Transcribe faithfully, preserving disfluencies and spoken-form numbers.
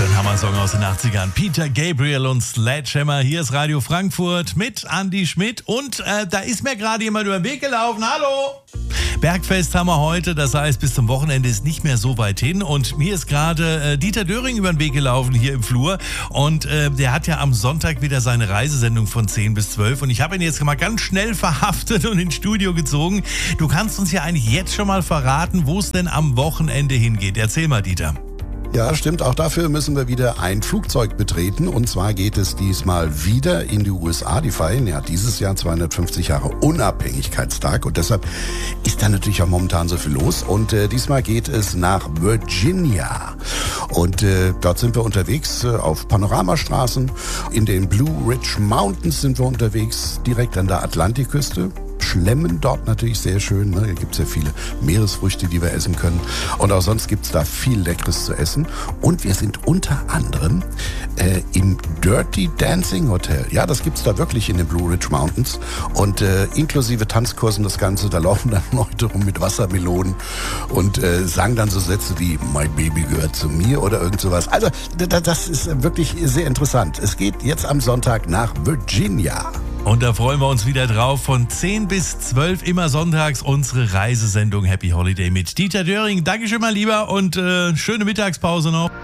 für ein Hammer-Song aus den achtzigern. Peter Gabriel und Sledgehammer. Hier ist Radio Frankfurt mit Andi Schmidt. Und äh, da ist mir gerade jemand über den Weg gelaufen. Hallo! Bergfest haben wir heute, das heißt, bis zum Wochenende ist nicht mehr so weit hin. Und mir ist gerade äh, Dieter Döring über den Weg gelaufen hier im Flur. Und äh, der hat ja am Sonntag wieder seine Reisesendung von zehn bis zwölf. Und ich habe ihn jetzt mal ganz schnell verhaftet und ins Studio gezogen. Du kannst uns ja eigentlich jetzt schon mal verraten, wo es denn am Wochenende hingeht. Erzähl mal, Dieter. Ja, stimmt. Auch dafür müssen wir wieder ein Flugzeug betreten. Und zwar geht es diesmal wieder in die U S A. Die feiern ja dieses Jahr zweihundertfünfzig Jahre Unabhängigkeitstag. Und deshalb ist da natürlich auch momentan so viel los. Und äh, diesmal geht es nach Virginia. Und äh, dort sind wir unterwegs äh, auf Panoramastraßen. In den Blue Ridge Mountains sind wir unterwegs, direkt an der Atlantikküste. Schlemmen dort natürlich sehr schön. Ne? Da gibt es ja viele Meeresfrüchte, die wir essen können. Und auch sonst gibt es da viel Leckeres zu essen. Und wir sind unter anderem äh, im Dirty Dancing Hotel. Ja, das gibt es da wirklich in den Blue Ridge Mountains. Und äh, inklusive Tanzkursen das Ganze, da laufen dann Leute rum mit Wassermelonen und äh, sagen dann so Sätze wie My Baby gehört zu mir oder irgend sowas. Also das ist wirklich sehr interessant. Es geht jetzt am Sonntag nach Virginia. Und da freuen wir uns wieder drauf. Von zehn bis zwölf immer sonntags unsere Reisesendung Happy Holiday mit Dieter Döring. Dankeschön, mein Lieber, und äh, schöne Mittagspause noch.